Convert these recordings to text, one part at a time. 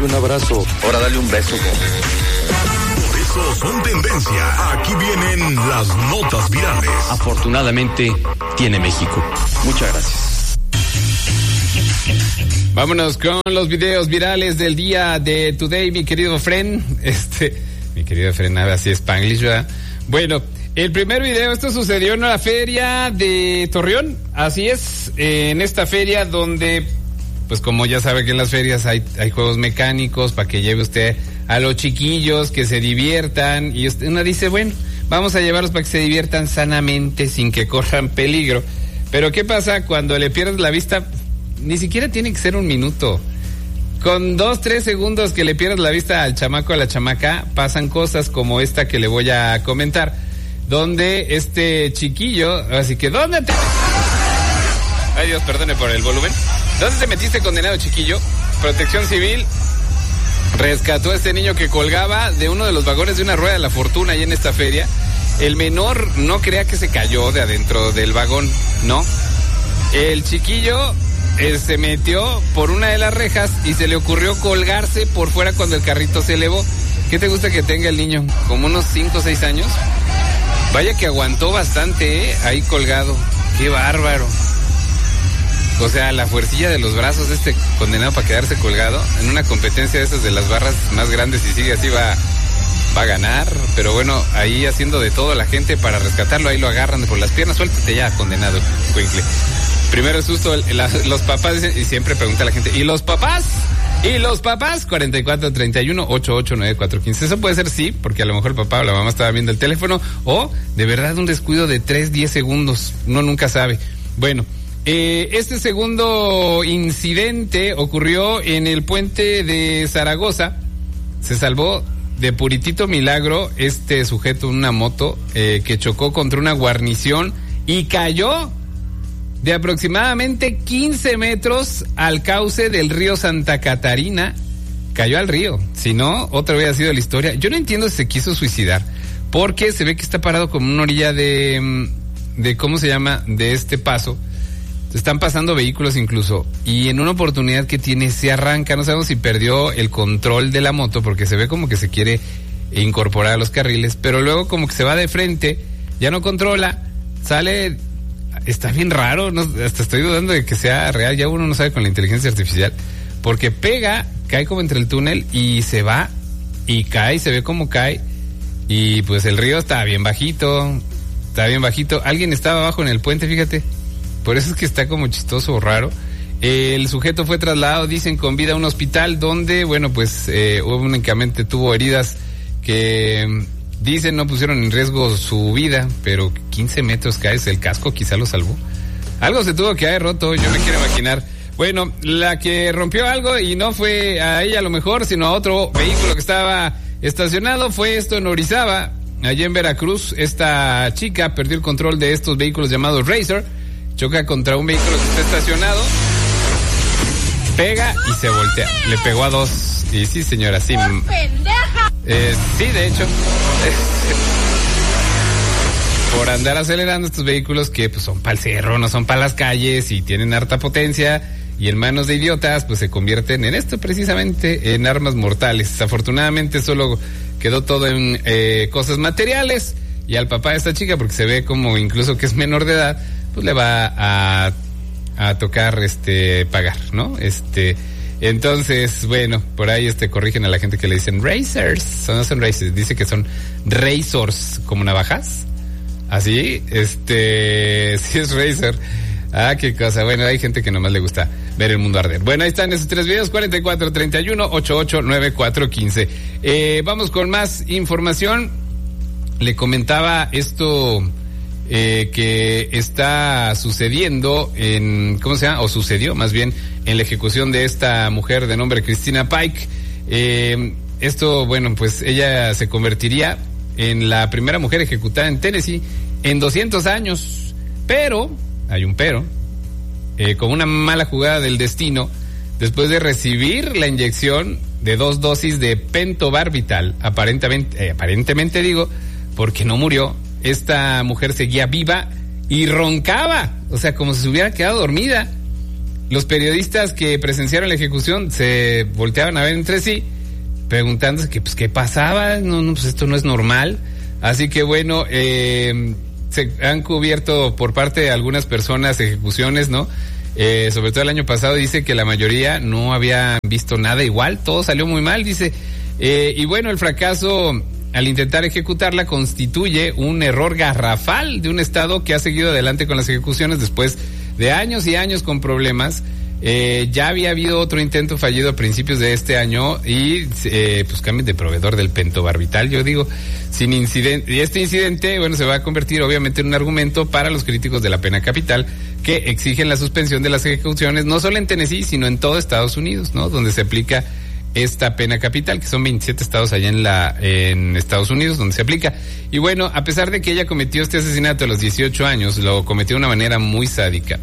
un abrazo. Ahora dale un beso. Por eso son tendencia. Aquí vienen las notas virales. Afortunadamente tiene México. Muchas gracias. Vámonos con los videos virales del día de Today, mi querido friend. Mi querido friend, nada así Spanglish, ¿verdad? Bueno, el primer video, esto sucedió en la feria de Torreón. Así es, en esta feria donde, pues como ya sabe que en las ferias hay juegos mecánicos para que lleve usted a los chiquillos, que se diviertan. Y uno dice, bueno, vamos a llevarlos para que se diviertan sanamente, sin que corran peligro. Pero ¿qué pasa cuando le pierdes la vista? Ni siquiera tiene que ser un minuto. Con 2-3 segundos que le pierdes la vista al chamaco, a la chamaca, pasan cosas como esta que le voy a comentar. Donde este chiquillo, así que ¿dónde te... Ay Dios, perdone por el volumen. ¿Dónde te metiste, condenado chiquillo? Protección Civil rescató a este niño que colgaba de uno de los vagones de una rueda de la fortuna ahí en esta feria. El menor no crea que se cayó de adentro del vagón, no. El chiquillo se metió por una de las rejas y se le ocurrió colgarse por fuera cuando el carrito se elevó. ¿Qué te gusta que tenga el niño? ¿Como unos 5 o 6 años? Vaya que aguantó bastante, ahí colgado. ¡Qué bárbaro! O sea, la fuercilla de los brazos de este condenado para quedarse colgado en una competencia de esas de las barras más grandes, y sigue así va a ganar. Pero bueno, ahí haciendo de todo la gente para rescatarlo, ahí lo agarran por las piernas. Suéltate ya, condenado, cuincle. Primero el susto, los papás dicen, y siempre pregunta la gente, ¿y los papás? 4431-889415. Eso puede ser sí, porque a lo mejor el papá o la mamá estaba viendo el teléfono, o de verdad un descuido de 3-10 segundos. Uno nunca sabe. Bueno, este segundo incidente ocurrió en el puente de Zaragoza. Se salvó de puritito milagro este sujeto en una moto que chocó contra una guarnición y cayó de aproximadamente 15 metros al cauce del río Santa Catarina. Cayó al río, si no, otra vez ha sido la historia. Yo no entiendo si se quiso suicidar, porque se ve que está parado como una orilla de ¿cómo se llama? De este paso. Están pasando vehículos incluso, y en una oportunidad que tiene se arranca. No sabemos si perdió el control de la moto, porque se ve como que se quiere incorporar a los carriles, pero luego como que se va de frente, ya no controla, sale... Está bien raro, no, hasta estoy dudando de que sea real. Ya uno no sabe con la inteligencia artificial, porque pega, cae como entre el túnel y se va, y cae, se ve como cae, y pues el río está bien bajito. Alguien estaba abajo en el puente, fíjate, por eso es que está como chistoso o raro. El sujeto fue trasladado, dicen, con vida a un hospital donde, bueno, pues únicamente tuvo heridas que... Dicen no pusieron en riesgo su vida, pero 15 metros caes, el casco quizá lo salvó. Algo se tuvo que haber roto, yo me quiero imaginar. Bueno, la que rompió algo, y no fue a ella a lo mejor, sino a otro vehículo que estaba estacionado, fue esto en Orizaba, allá en Veracruz. Esta chica perdió el control de estos vehículos llamados Racer, choca contra un vehículo que está estacionado, pega y se voltea. Le pegó a dos. Y sí, señora, sí. ¡Pendeja! Sí, de hecho. Por andar acelerando estos vehículos que pues son para el cerro, no son para las calles, y tienen harta potencia, y en manos de idiotas pues se convierten en esto precisamente, en armas mortales. Afortunadamente solo quedó todo en cosas materiales, y al papá de esta chica, porque se ve como incluso que es menor de edad, pues le va a tocar pagar, ¿no? Entonces, bueno, por ahí corrigen a la gente que le dicen racers. No son racers, dice que son razors, como navajas. Así, sí es racer. Ah, qué cosa. Bueno, hay gente que nomás le gusta ver el mundo arder. Bueno, ahí están esos 3 videos, 4431-889415. Vamos con más información. Le comentaba esto que está sucediendo ¿cómo se llama? O sucedió más bien en la ejecución de esta mujer de nombre Christina Pike. Esto, bueno, pues ella se convertiría en la primera mujer ejecutada en Tennessee en 200 años. Pero, hay un pero, con una mala jugada del destino, después de recibir la inyección de 2 dosis de pentobarbital, aparentemente digo, porque no murió, esta mujer seguía viva y roncaba, o sea, como si se hubiera quedado dormida. los periodistas que presenciaron la ejecución se volteaban a ver entre sí, preguntándose que, pues, qué pasaba, pues esto no es normal. Así que bueno, se han cubierto por parte de algunas personas ejecuciones, ¿no? Sobre todo el año pasado, dice que la mayoría no había visto nada igual, todo salió muy mal, dice. Y bueno, el fracaso al intentar ejecutarla constituye un error garrafal de un Estado que ha seguido adelante con las ejecuciones después de años y años con problemas. Ya había habido otro intento fallido a principios de este año y pues cambian de proveedor del pentobarbital, yo digo, sin incidente. Y este incidente, bueno, se va a convertir obviamente en un argumento para los críticos de la pena capital que exigen la suspensión de las ejecuciones, no solo en Tennessee, sino en todo Estados Unidos, ¿no? Donde se aplica esta pena capital, que son 27 estados allá en Estados Unidos donde se aplica. Y bueno, a pesar de que ella cometió este asesinato a los 18 años, lo cometió de una manera muy sádica.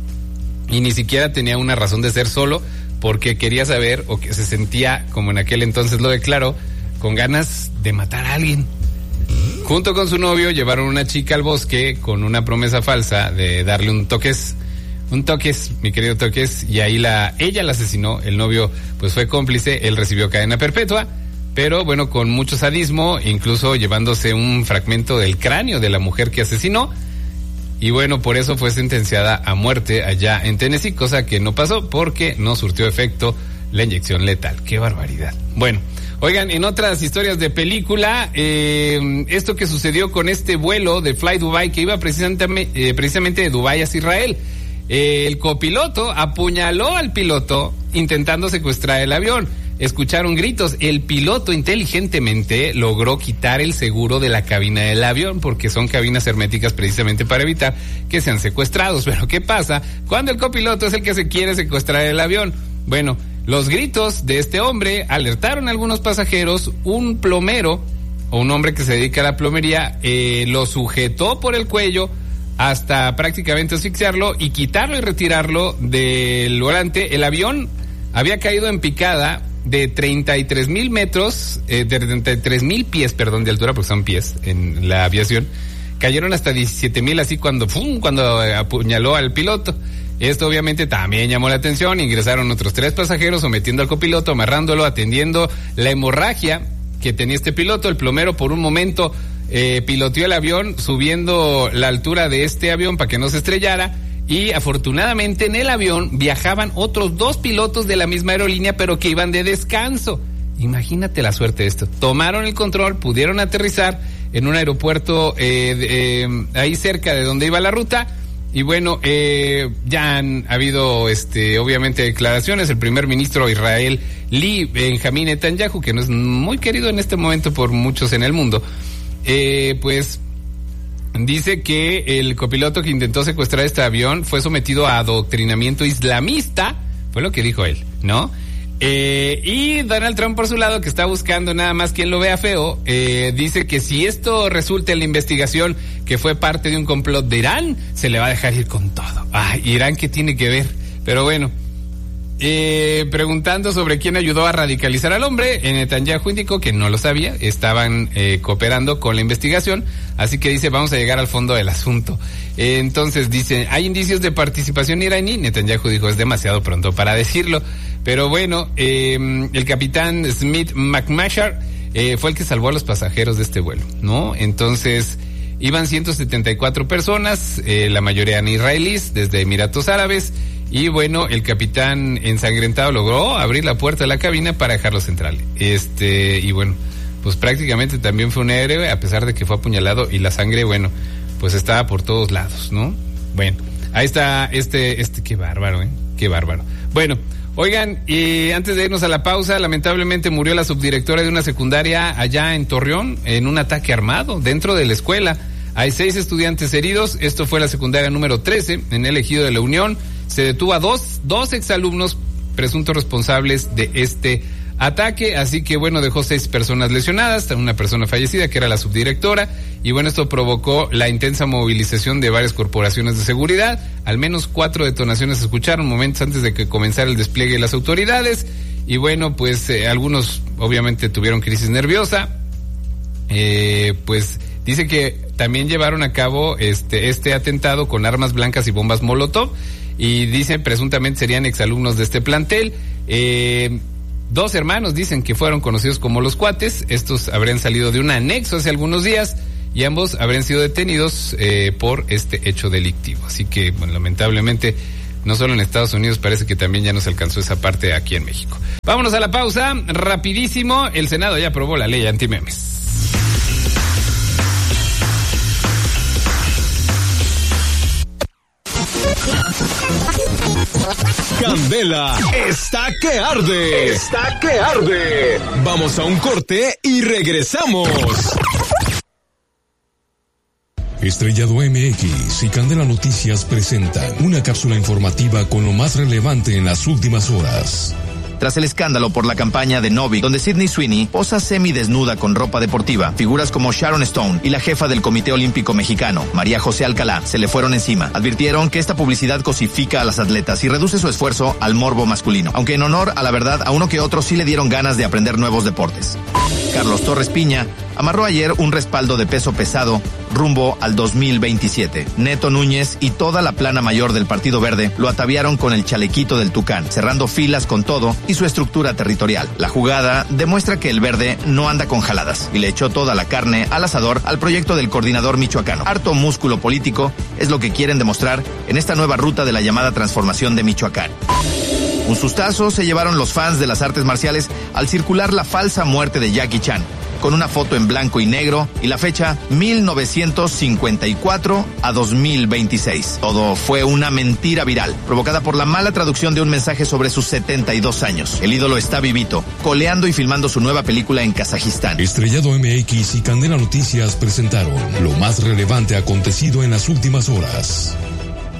Y ni siquiera tenía una razón de ser, solo porque quería saber, o que se sentía, como en aquel entonces lo declaró, con ganas de matar a alguien. Junto con su novio llevaron una chica al bosque con una promesa falsa de darle un toques, mi querido Toques, y ahí ella la asesinó. El novio pues fue cómplice, él recibió cadena perpetua, pero bueno, con mucho sadismo, incluso llevándose un fragmento del cráneo de la mujer que asesinó. Y bueno, por eso fue sentenciada a muerte allá en Tennessee, cosa que no pasó porque no surtió efecto la inyección letal. ¡Qué barbaridad! Bueno, oigan, en otras historias de película, esto que sucedió con este vuelo de Fly Dubai que iba precisamente de Dubái hacia Israel. El copiloto apuñaló al piloto intentando secuestrar el avión. Escucharon gritos. El piloto inteligentemente logró quitar el seguro de la cabina del avión, porque son cabinas herméticas precisamente para evitar que sean secuestrados. Pero ¿qué pasa cuando el copiloto es el que se quiere secuestrar el avión? Bueno, los gritos de este hombre alertaron a algunos pasajeros. Un plomero, o un hombre que se dedica a la plomería, lo sujetó por el cuello hasta prácticamente asfixiarlo y quitarlo y retirarlo del volante. El avión había caído en picada de 33,000 metros, de 33,000 pies, perdón, de altura, porque son pies en la aviación. Cayeron hasta 17,000 así cuando apuñaló al piloto. Esto obviamente también llamó la atención. Ingresaron otros 3 pasajeros sometiendo al copiloto, amarrándolo, atendiendo la hemorragia que tenía este piloto. El plomero por un momento piloteó el avión subiendo la altura de este avión para que no se estrellara, y afortunadamente en el avión viajaban otros 2 pilotos de la misma aerolínea, pero que iban de descanso. Imagínate la suerte de esto. Tomaron el control, pudieron aterrizar en un aeropuerto ahí cerca de donde iba la ruta. Y bueno, ya han habido obviamente declaraciones. El primer ministro de Israel, Benjamin Netanyahu, que no es muy querido en este momento por muchos en el mundo, pues dice que el copiloto que intentó secuestrar este avión fue sometido a adoctrinamiento islamista, fue lo que dijo él, ¿no? Y Donald Trump, por su lado, que está buscando nada más quien lo vea feo, dice que si esto resulta en la investigación que fue parte de un complot de Irán, se le va a dejar ir con todo. Irán, ¿qué tiene que ver? Pero bueno, preguntando sobre quién ayudó a radicalizar al hombre, Netanyahu indicó que no lo sabía, estaban cooperando con la investigación, así que dice, vamos a llegar al fondo del asunto. Entonces dice, ¿hay indicios de participación iraní? Netanyahu dijo, es demasiado pronto para decirlo. Pero bueno, el capitán Smith McMashar fue el que salvó a los pasajeros de este vuelo, ¿no? Entonces, iban 174 personas, la mayoría eran israelíes, desde Emiratos Árabes, y bueno, el capitán ensangrentado logró abrir la puerta de la cabina para dejarlos entrar. Y bueno, pues prácticamente también fue un héroe, a pesar de que fue apuñalado, y la sangre, bueno, pues estaba por todos lados, ¿no? Bueno, ahí está qué bárbaro, qué bárbaro. Bueno, oigan, y antes de irnos a la pausa, lamentablemente murió la subdirectora de una secundaria allá en Torreón en un ataque armado dentro de la escuela. Hay 6 estudiantes heridos. Esto fue la secundaria número 13 en el Ejido de la Unión. Se detuvo a dos exalumnos presuntos responsables de este ataque, así que bueno, dejó 6 personas lesionadas, una persona fallecida que era la subdirectora, y bueno, esto provocó la intensa movilización de varias corporaciones de seguridad. Al menos 4 detonaciones se escucharon momentos antes de que comenzara el despliegue de las autoridades, y bueno, pues algunos obviamente tuvieron crisis nerviosa. Pues dice que también llevaron a cabo este atentado con armas blancas y bombas Molotov. y dicen presuntamente serían exalumnos de este plantel. 2 hermanos dicen que fueron conocidos como los Cuates. Estos habrían salido de un anexo hace algunos días y ambos habrían sido detenidos por este hecho delictivo. Así que, bueno, lamentablemente, no solo en Estados Unidos, parece que también ya nos alcanzó esa parte aquí en México. Vámonos a la pausa, rapidísimo. El Senado ya aprobó la ley antimemes. Candela está que arde. Está que arde. Vamos a un corte y regresamos. Estrellado MX y Candela Noticias presentan una cápsula informativa con lo más relevante en las últimas horas. Tras el escándalo por la campaña de Novik, donde Sydney Sweeney posa semidesnuda con ropa deportiva, figuras como Sharon Stone y la jefa del Comité Olímpico Mexicano, María José Alcalá, se le fueron encima. Advirtieron que esta publicidad cosifica a las atletas y reduce su esfuerzo al morbo masculino, aunque en honor a la verdad a uno que otro sí le dieron ganas de aprender nuevos deportes. Carlos Torres Piña amarró ayer un respaldo de peso pesado rumbo al 2027. Neto Núñez y toda la plana mayor del Partido Verde lo ataviaron con el chalequito del Tucán, cerrando filas con todo y su estructura territorial. La jugada demuestra que el Verde no anda con jaladas y le echó toda la carne al asador al proyecto del coordinador michoacano. Harto músculo político es lo que quieren demostrar en esta nueva ruta de la llamada transformación de Michoacán. Un sustazo se llevaron los fans de las artes marciales al circular la falsa muerte de Jackie Chan, con una foto en blanco y negro y la fecha 1954 a 2026. Todo fue una mentira viral, provocada por la mala traducción de un mensaje sobre sus 72 años. El ídolo está vivito, coleando y filmando su nueva película en Kazajistán. Estrellado MX y Candela Noticias presentaron lo más relevante acontecido en las últimas horas.